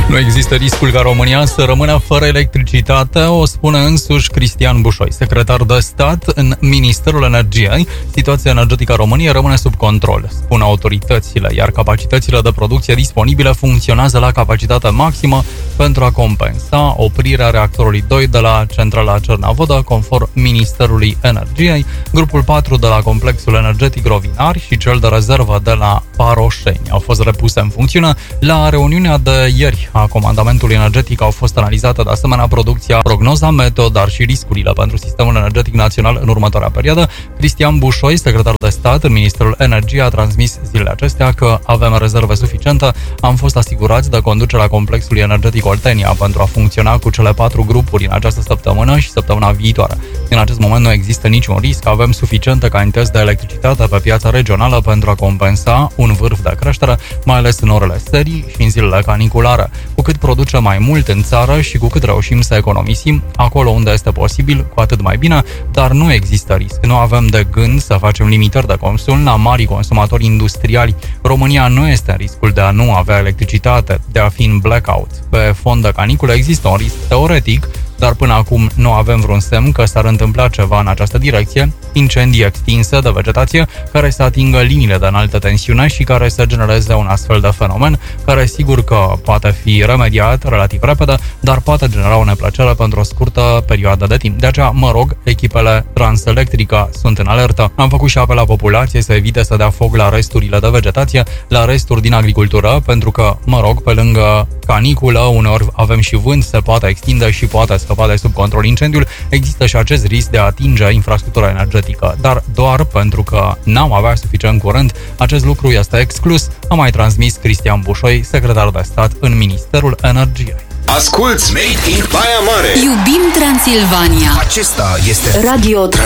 Nu există riscul ca România să rămână fără electricitate, o spune însuși Cristian Bușoi, secretar de stat în Ministerul Energiei. Situația energetică a României rămâne sub control, spun autoritățile, iar capacitățile de producție disponibile funcționează la capacitate maximă pentru a compensa oprirea reactorului 2 de la centrala Cernavodă, conform Ministerului Energiei, grupul 4 de la complexul energetic Rovinari și cel de rezervă de la Paroșeni au fost repuse în funcțiune. La reuniunea de ieri a Comandamentului Energetic au fost analizate de asemenea producția, prognoza meteo, dar și riscurile pentru sistemul energetic național în următoarea perioadă. Cristian Bușoi, secretar de stat în Ministerul Energiei, a transmis zilele acestea că avem rezerve suficiente. Am fost asigurați de conducerea complexului energetic Oltenia pentru a funcționa cu cele 4 grupuri în această săptămână și săptămâna viitoare. În acest moment nu există niciun risc, avem suficiente cantități de electricitate pe piața regională pentru a compensa un vârf de creștere, mai ales în orele serii și în zilele caniculare. Cu cât producem mai mult în țară și cu cât reușim să economisim acolo unde este posibil, cu atât mai bine, dar nu există risc. Nu avem de gând să facem limitări de consum la mari consumatori industriali. România nu este în riscul de a nu avea electricitate, de a fi în blackout. Pe fond de caniculă există un risc teoretic, dar până acum nu avem vreun semn că s-ar întâmpla ceva în această direcție, incendii extinse de vegetație care să atingă liniile de înaltă tensiune și care să genereze un astfel de fenomen, care sigur că poate fi remediat relativ repede, dar poate genera o neplăcere pentru o scurtă perioadă de timp. De aceea, mă rog, echipele Transelectrica sunt în alertă. Am făcut și apel la populație să evite să dea foc la resturile de vegetație, la resturi din agricultură, pentru că, mă rog, pe lângă caniculă, uneori avem și vânt, se poate extinde și poate scăpa de sub control incendiul. Există și acest risc de a atinge infrastructura energetică, dar doar pentru că n-am avea suficient curent, acest lucru este exclus, a mai transmis Cristian Bușoi, secretar de stat în Ministerul Energiei. Asculți Made in Baia Mare. Iubim Transilvania. Acesta este Radio